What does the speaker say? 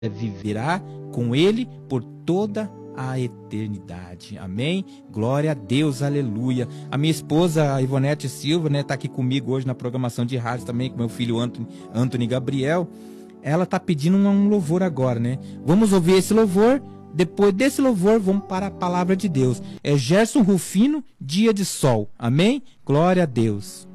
viverá com ele por toda a eternidade. Amém? Glória a Deus, aleluia. A minha esposa, a Ivonete Silva, né, tá aqui comigo hoje na programação de rádio também, com meu filho Antony Gabriel. Ela tá pedindo um louvor agora, né? Vamos ouvir esse louvor. Depois desse louvor, vamos para a palavra de Deus. É Gerson Rufino, Dia de Sol. Amém? Glória a Deus.